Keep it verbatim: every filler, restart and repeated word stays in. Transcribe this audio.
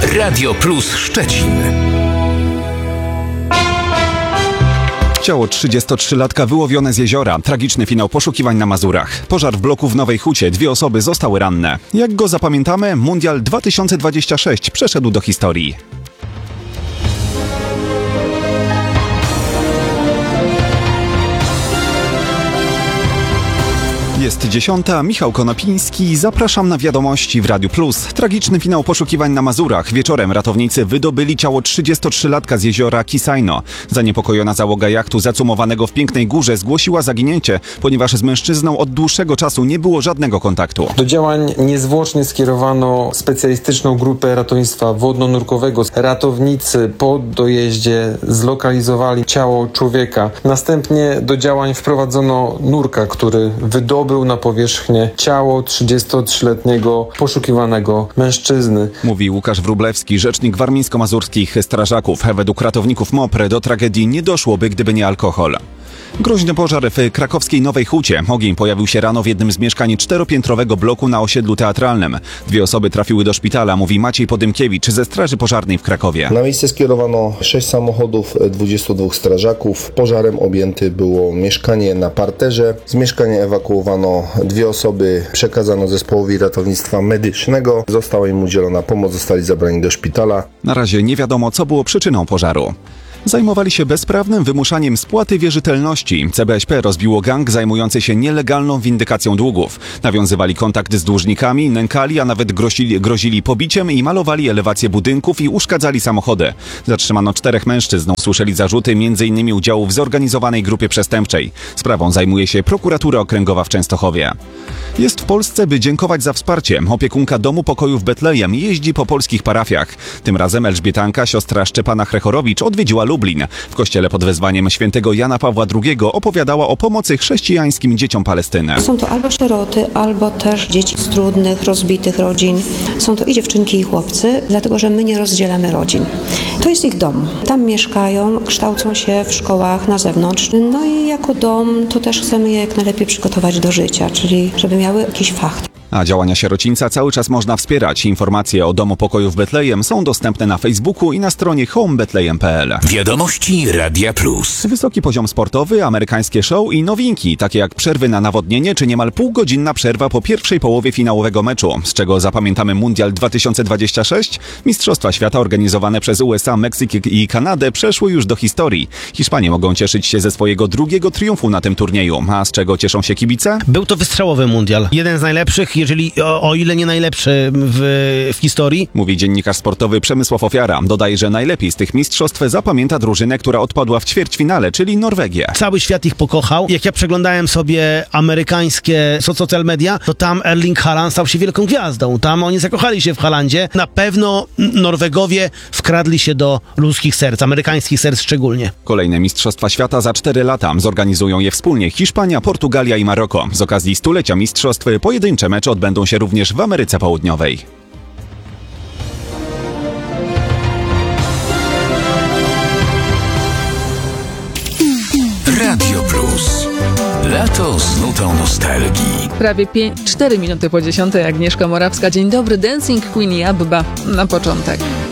Radio Plus Szczecin. Ciało trzydziestotrzylatka wyłowione z jeziora. Tragiczny finał poszukiwań na Mazurach. Pożar w bloku w Nowej Hucie. Dwie osoby zostały ranne. Jak go zapamiętamy? Mundial dwa tysiące dwudziesty szósty przeszedł do historii. Jest dziesiąta, Michał Konopiński, zapraszam na wiadomości w Radiu Plus. Tragiczny finał poszukiwań na Mazurach. Wieczorem ratownicy wydobyli ciało trzydziestotrzylatka z jeziora Kisajno. Zaniepokojona załoga jachtu zacumowanego w Pięknej Górze zgłosiła zaginięcie, ponieważ z mężczyzną od dłuższego czasu nie było żadnego kontaktu. Do działań niezwłocznie skierowano specjalistyczną grupę ratownictwa wodno-nurkowego. Ratownicy po dojeździe zlokalizowali ciało człowieka. Następnie do działań wprowadzono nurka, który wydobył był na powierzchnię ciało trzydziestotrzyletniego poszukiwanego mężczyzny. Mówi Łukasz Wróblewski, rzecznik warmińsko-mazurskich strażaków. Według ratowników MOPR do tragedii nie doszłoby, gdyby nie alkohol. Groźny pożar w krakowskiej Nowej Hucie. Ogień pojawił się rano w jednym z mieszkań czteropiętrowego bloku na osiedlu teatralnym. Dwie osoby trafiły do szpitala, mówi Maciej Podymkiewicz ze Straży Pożarnej w Krakowie. Na miejsce skierowano sześć samochodów, dwudziestu dwóch strażaków. Pożarem objęte było mieszkanie na parterze. Z mieszkania ewakuowano dwie osoby, przekazano zespołowi ratownictwa medycznego. Została im udzielona pomoc, zostali zabrani do szpitala. Na razie nie wiadomo, co było przyczyną pożaru. Zajmowali się bezprawnym wymuszaniem spłaty wierzytelności. C B S P rozbiło gang zajmujący się nielegalną windykacją długów. Nawiązywali kontakt z dłużnikami, nękali, a nawet grozili, grozili pobiciem i malowali elewacje budynków i uszkadzali samochody. Zatrzymano czterech mężczyzn. Usłyszeli zarzuty między innymi udziału w zorganizowanej grupie przestępczej. Sprawą zajmuje się prokuratura okręgowa w Częstochowie. Jest w Polsce, by dziękować za wsparcie. Opiekunka Domu Pokoju w Betlejem jeździ po polskich parafiach. Tym razem Elżbietanka, siostra Szczepana Chrechorowicz, odwiedziła Lublin. W kościele pod wezwaniem świętego Jana Pawła drugiego opowiadała o pomocy chrześcijańskim dzieciom Palestyny. Są to albo sieroty, albo też dzieci z trudnych, rozbitych rodzin. Są to i dziewczynki, i chłopcy, dlatego że my nie rozdzielamy rodzin. To jest ich dom. Tam mieszkają, kształcą się w szkołach na zewnątrz. No i jako dom to też chcemy je jak najlepiej przygotować do życia, czyli żeby miały jakiś fach. A działania sierocińca cały czas można wspierać. Informacje o Domu Pokoju w Betlejem są dostępne na Facebooku i na stronie home betlejem kropka p l. Wiadomości Radia Plus. Wysoki poziom sportowy, amerykańskie show i nowinki, takie jak przerwy na nawodnienie czy niemal półgodzinna przerwa po pierwszej połowie finałowego meczu. Z czego zapamiętamy Mundial dwa tysiące dwudziesty szósty? Mistrzostwa świata organizowane przez U S A, Meksyk i Kanadę przeszły już do historii. Hiszpanie mogą cieszyć się ze swojego drugiego triumfu na tym turnieju. A z czego cieszą się kibice? Był to wystrzałowy mundial. Jeden z najlepszych, jeżeli o, o ile nie najlepszy w, w historii. Mówi dziennikarz sportowy Przemysław Ofiara. Dodaje, że najlepiej z tych mistrzostw zapamięta drużynę, która odpadła w ćwierćfinale, czyli Norwegię. Cały świat ich pokochał. Jak ja przeglądałem sobie amerykańskie social media, to tam Erling Haaland stał się wielką gwiazdą. Tam oni zakochali się w Haalandzie. Na pewno Norwegowie wkradli się do ludzkich serc, amerykańskich serc szczególnie. Kolejne mistrzostwa świata za cztery lata. Zorganizują je wspólnie Hiszpania, Portugalia i Maroko. Z okazji stulecia mistrzostw pojedyncze mecze odbędą się również w Ameryce Południowej. Radio Plus. Lato z nutą nostalgii. Prawie cztery minuty po dziesiątej. Agnieszka Morawska. Dzień dobry. Dancing Queen i Abba na początek.